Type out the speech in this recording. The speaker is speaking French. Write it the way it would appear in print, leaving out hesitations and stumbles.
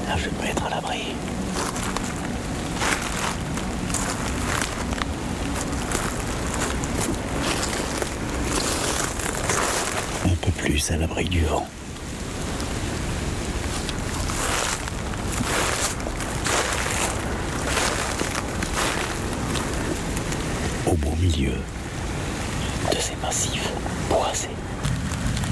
Là, je peux être à l'abri. Un peu plus à l'abri du vent. Au beau milieu de ces massifs boisés.